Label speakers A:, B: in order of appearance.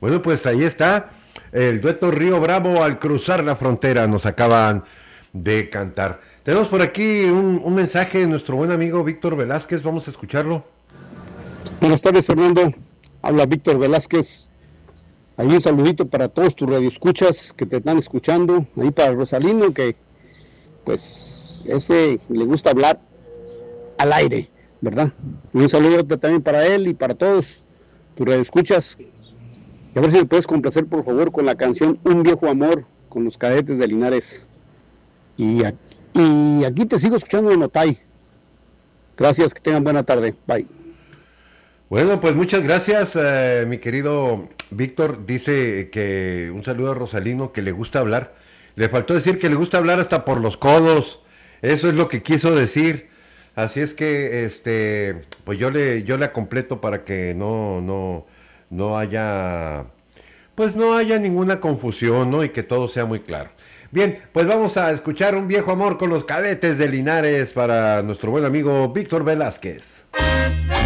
A: Bueno, pues ahí está el dueto Río Bravo al cruzar la frontera, nos acaban de cantar. Tenemos por aquí un mensaje de nuestro buen amigo Víctor Velázquez, vamos a escucharlo.
B: Buenas tardes, Fernando. Habla Víctor Velázquez. Ahí un saludito para todos tus radioescuchas que te están escuchando. Ahí para Rosalino, que pues ese le gusta hablar al aire, ¿verdad? Y un saludo también para él y para todos tus radioescuchas. Y a ver si me puedes complacer, por favor, con la canción Un Viejo Amor con los Cadetes de Linares. Y aquí te sigo escuchando en Otay. Gracias, que tengan buena tarde. Bye.
A: Bueno, pues muchas gracias, mi querido Víctor. Dice que un saludo a Rosalino, que le gusta hablar. Le faltó decir que le gusta hablar hasta por los codos. Eso es lo que quiso decir. Así es que, pues yo le completo para que no haya, pues no haya ninguna confusión, ¿no? Y que todo sea muy claro. Bien, pues vamos a escuchar Un Viejo Amor con los Cadetes de Linares para nuestro buen amigo Víctor Velázquez.